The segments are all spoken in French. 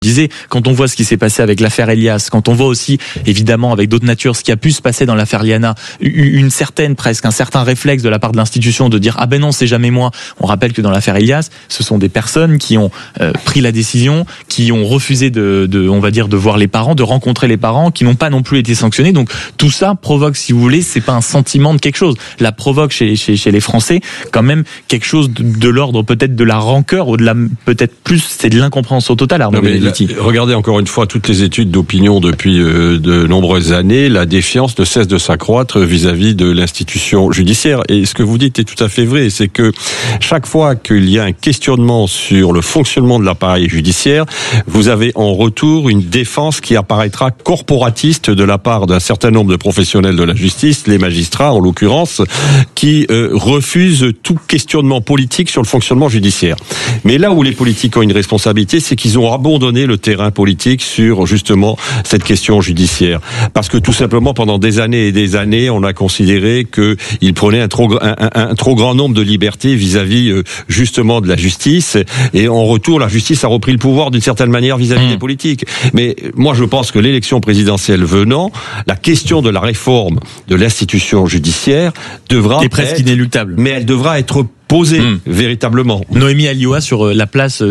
disais, quand on voit ce qui s'est passé avec l'affaire Elias, quand on voit aussi, évidemment, avec d'autres natures, ce qui a pu se passer dans l'affaire Liana, un certain réflexe de la part de l'institution de dire « Ah ben non, c'est jamais moi ». On rappelle que dans l'affaire Elias, ce sont des personnes qui ont pris la décision, qui ont refusé de voir les parents, de rencontrer les parents, qui n'ont pas non plus été sanctionnés. Donc tout ça provoque, si vous voulez, c'est pas un sentiment de quelque chose. La provoque chez les Français quand même quelque chose de l'ordre peut-être de la rancœur, au-delà peut-être plus, c'est de l'incompréhension totale, Arnaud Benedetti. Regardez encore une fois toutes les études d'opinion depuis de nombreuses années, la défiance ne cesse de s'accroître vis-à-vis de l'institution judiciaire. Et ce que vous dites est tout à fait vrai, c'est que chaque fois qu'il y a un questionnement sur le fonctionnement de l'appareil judiciaire, vous avez en retour une défense qui apparaîtra corporatiste de la part d'un certain nombre de professionnels de la justice, les magistrats en l'occurrence, qui refusent tout questionnement politique sur le fonctionnement judiciaire. Mais là où les politiques ont une responsabilité, c'est qu'ils ont abandonné le terrain politique sur justement cette question judiciaire. Parce que tout simplement, pendant des années et des années, on a considéré qu'ils prenaient un trop grand nombre de libertés vis-à-vis justement de la justice. Et en retour, la justice a repris le pouvoir d'une certaine manière vis-à-vis des politiques. Mais moi, je pense que l'élection présidentielle venant, la question de la réforme de l'institution judiciaire devra être presque inéluctable. Mais elle devra être posée véritablement. Noémie Alioua sur la place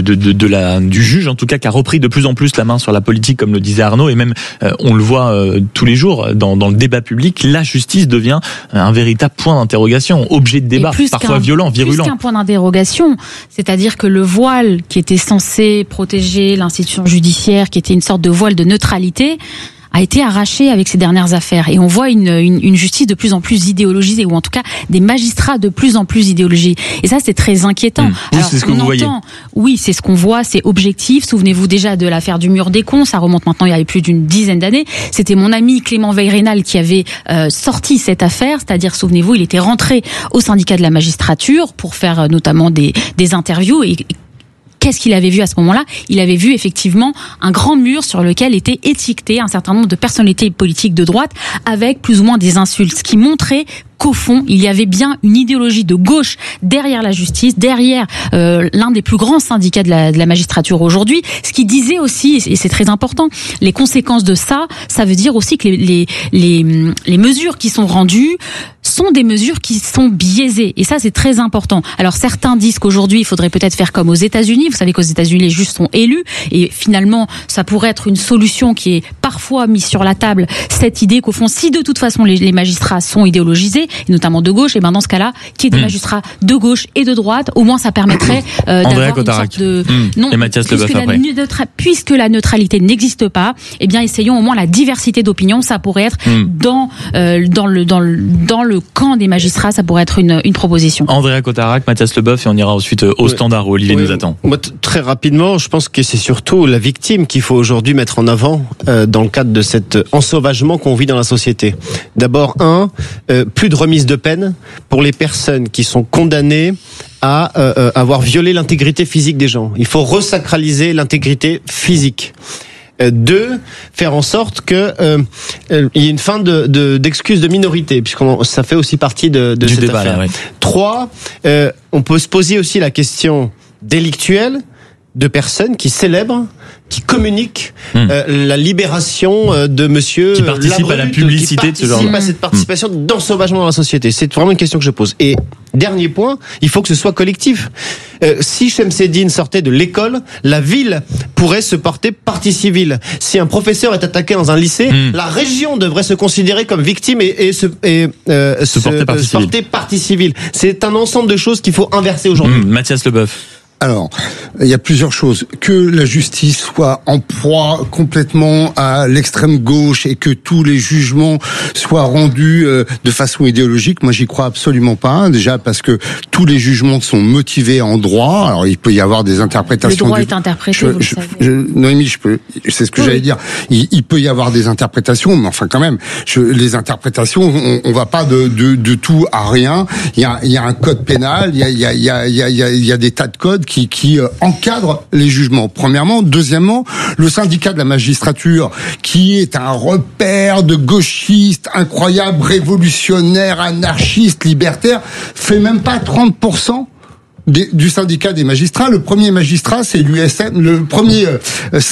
du juge, en tout cas, qui a repris de plus en plus la main sur la politique, comme le disait Arnaud, et même on le voit tous les jours dans le débat public, la justice devient un véritable point d'interrogation, objet de débat, parfois violent, virulent. Plus qu'un point d'interrogation, c'est-à-dire que le voile qui était censé protéger l'institution judiciaire, qui était une sorte de voile de neutralité, a été arraché avec ces dernières affaires. Et on voit une justice de plus en plus idéologisée, ou en tout cas des magistrats de plus en plus idéologisés. Et ça, c'est très inquiétant. Alors, c'est ce que vous voyez. Oui, c'est ce qu'on voit, c'est objectif. Souvenez-vous déjà de l'affaire du mur des cons, ça remonte maintenant il y a plus d'une dizaine d'années. C'était mon ami Clément Veil-Rénal qui avait sorti cette affaire, c'est-à-dire, souvenez-vous, il était rentré au syndicat de la magistrature pour faire notamment des interviews, et qu'est-ce qu'il avait vu à ce moment-là ? Il avait vu effectivement un grand mur sur lequel étaient étiquetés un certain nombre de personnalités politiques de droite avec plus ou moins des insultes, ce qui montrait qu'au fond, il y avait bien une idéologie de gauche derrière la justice, derrière l'un des plus grands syndicats de la magistrature aujourd'hui, ce qui disait aussi, et c'est très important, les conséquences de ça veut dire aussi que les mesures qui sont rendues sont des mesures qui sont biaisées. Et ça, c'est très important. Alors, certains disent qu'aujourd'hui, il faudrait peut-être faire comme aux États-Unis. Vous savez qu'aux États-Unis, les juges sont élus. Et finalement, ça pourrait être une solution qui est parfois mise sur la table. Cette idée qu'au fond, si de toute façon, les magistrats sont idéologisés, et notamment de gauche, et ben dans ce cas-là, qu'il y ait des magistrats de gauche et de droite, au moins ça permettrait d'avoir une sorte de... Non, et Mathias Leboeuf après. Puisque la neutralité n'existe pas, eh bien, essayons au moins la diversité d'opinion. Ça pourrait être dans le camp des magistrats, ça pourrait être une proposition. Andrea Cotarac, Mathias Leboeuf, et on ira ensuite au standard où Olivier nous attend. Moi, très rapidement, je pense que c'est surtout la victime qu'il faut aujourd'hui mettre en avant dans le cadre de cet ensauvagement qu'on vit dans la société. D'abord, plus de remise de peine pour les personnes qui sont condamnées à avoir violé l'intégrité physique des gens. Il faut resacraliser l'intégrité physique. 2, faire en sorte que il y ait une fin d'excuses de minorité, puisque ça fait aussi partie de cette débat, affaire. Là, oui. 3, on peut se poser aussi la question délictuelle de personnes qui célèbrent, qui communiquent la libération de monsieur qui participe à la publicité de ce genre. Qui participe à cette participation d'ensauvagement dans la société. C'est vraiment une question que je pose. Et dernier point, il faut que ce soit collectif. Si Chemseddine sortait de l'école, la ville pourrait se porter partie civile. Si un professeur est attaqué dans un lycée, la région devrait se considérer comme victime et se porter partie civile. C'est un ensemble de choses qu'il faut inverser aujourd'hui. Mathias Leboeuf. Alors, il y a plusieurs choses. Que la justice soit en proie complètement à l'extrême gauche et que tous les jugements soient rendus de façon idéologique, moi j'y crois absolument pas. Déjà parce que tous les jugements sont motivés en droit. Alors il peut y avoir des interprétations. Le droit est interprété, vous le savez. Noémie, c'est ce que j'allais dire. Il peut y avoir des interprétations, mais enfin quand même, les interprétations, on va pas de tout à rien. Il y a un code pénal, il y a des tas de codes qui encadre les jugements. Premièrement. Deuxièmement, le syndicat de la magistrature, qui est un repère de gauchistes incroyables, révolutionnaires, anarchistes, libertaires, fait même pas 30% du syndicat des magistrats. Le premier magistrat, c'est l'USM, le premier